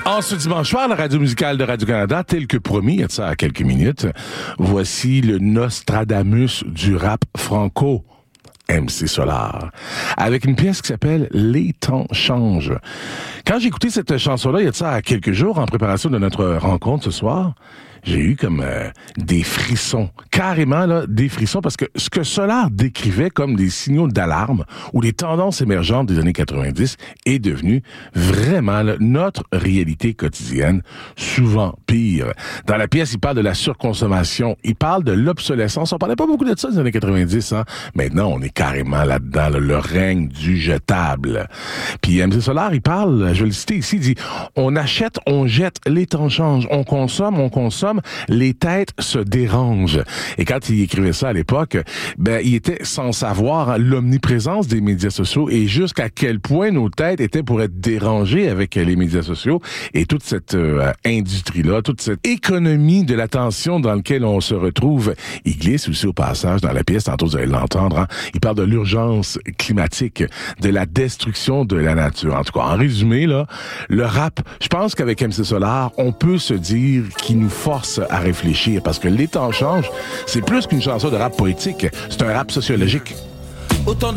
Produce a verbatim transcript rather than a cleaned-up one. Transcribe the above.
En ce dimanche soir, la radio musicale de Radio-Canada, tel que promis, il y a de ça à quelques minutes, voici le Nostradamus du rap franco, M C Solar, avec une pièce qui s'appelle « Les temps changent ». Quand j'ai écouté cette chanson-là, il y a de ça à quelques jours, en préparation de notre rencontre ce soir, j'ai eu comme euh, des frissons, carrément là, des frissons, parce que ce que Solar décrivait comme des signaux d'alarme ou des tendances émergentes des années quatre-vingt-dix est devenu vraiment là, notre réalité quotidienne, souvent pire. Dans la pièce, il parle de la surconsommation, il parle de l'obsolescence. On parlait pas beaucoup de ça dans les années quatre-vingt-dix, hein. Maintenant, on est carrément là-dedans, là, le règne du jetable. Puis M C Solar, il parle, je vais le citer ici, il dit « On achète, on jette, les temps changent, on consomme, on consomme, les têtes se dérangent. » Et quand il écrivait ça à l'époque, ben, il était sans savoir hein, l'omniprésence des médias sociaux et jusqu'à quel point nos têtes étaient pour être dérangées avec les médias sociaux et toute cette euh, industrie-là, toute cette économie de l'attention dans laquelle on se retrouve. Il glisse aussi au passage dans la pièce, tantôt vous allez l'entendre, hein, il parle de l'urgence climatique, de la destruction de la nature. En tout cas, en résumé, là, le rap, je pense qu'avec M C Solar, on peut se dire qu'il nous force à réfléchir parce que les temps changent, c'est plus qu'une chanson de rap poétique, c'est un rap sociologique. Autant